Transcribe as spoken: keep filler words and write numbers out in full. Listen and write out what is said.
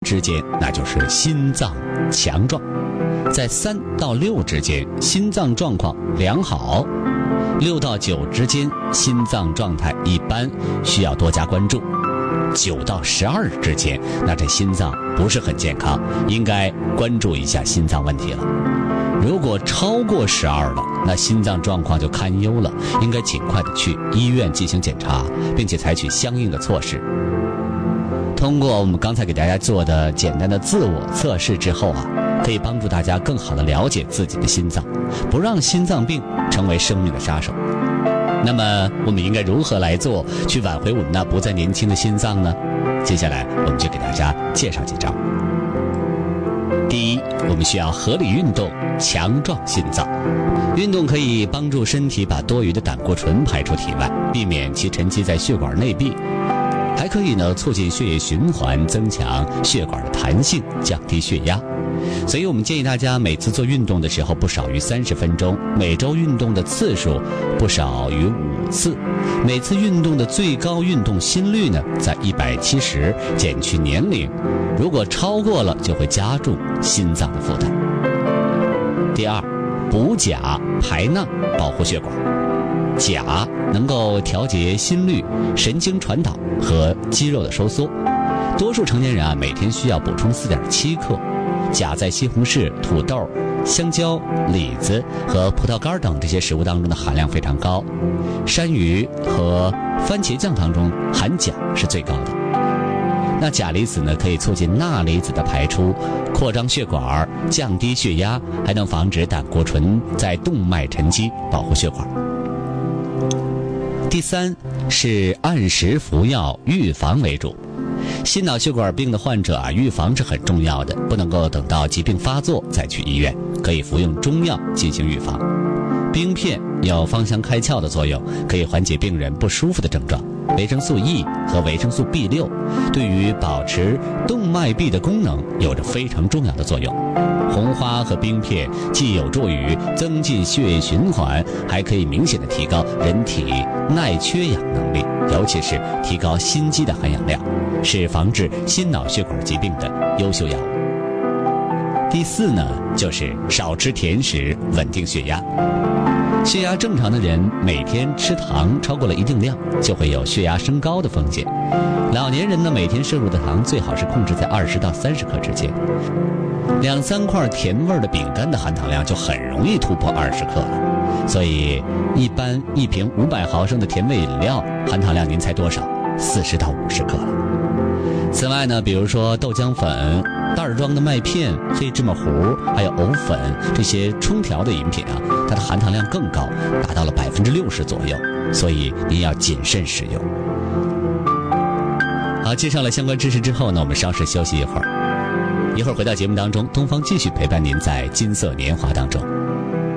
之间，那就是心脏强壮；在三到六之间，心脏状况良好；六到九之间，心脏状态一般，需要多加关注；九到十二之间，那这心脏不是很健康，应该关注一下心脏问题了。如果超过十二了，那心脏状况就堪忧了，应该尽快的去医院进行检查，并且采取相应的措施。通过我们刚才给大家做的简单的自我测试之后啊，可以帮助大家更好的了解自己的心脏，不让心脏病成为生命的杀手。那么我们应该如何来做，去挽回我们那不再年轻的心脏呢？接下来我们就给大家介绍几招。第一，我们需要合理运动，强壮心脏。运动可以帮助身体把多余的胆固醇排出体外，避免其沉积在血管内壁，还可以呢促进血液循环，增强血管的弹性，降低血压。所以我们建议大家每次做运动的时候不少于三十分钟，每周运动的次数不少于五次，每次运动的最高运动心率呢在一百七十，减去年龄，如果超过了就会加重心脏的负担。第二，补钾排钠，保护血管。钾能够调节心率、神经传导和肌肉的收缩。多数成年人啊每天需要补充 四点七克。钾在西红柿、土豆、香蕉、李子和葡萄干等这些食物当中的含量非常高，山芋和番茄酱当中含钾是最高的。那钾离子呢，可以促进钠离子的排出，扩张血管，降低血压，还能防止胆固醇在动脉沉积，保护血管。第三是按时服药，预防为主。心脑血管病的患者啊，预防是很重要的，不能够等到疾病发作再去医院，可以服用中药进行预防。冰片有芳香开窍的作用，可以缓解病人不舒服的症状。维生素 E 和维生素 B 六 对于保持动脉壁的功能有着非常重要的作用。红花和冰片既有助于增进血液循环，还可以明显的提高人体耐缺氧能力，尤其是提高心肌的含氧量，是防治心脑血管疾病的优秀药物。第四呢，就是少吃甜食，稳定血压。血压正常的人每天吃糖超过了一定量，就会有血压升高的风险。老年人呢，每天摄入的糖最好是控制在二十到三十克之间。两三块甜味的饼干的含糖量就很容易突破二十克了，所以一般一瓶五百毫升的甜味饮料含糖量您猜多少？四十到五十克了。此外呢，比如说豆浆粉、袋装的麦片、黑芝麻糊，还有藕粉这些冲调的饮品啊，它的含糖量更高，达到了百分之六十左右，所以您要谨慎使用。好，介绍了相关知识之后呢，我们稍事休息一会儿，一会儿回到节目当中，东方继续陪伴您在金色年华当中。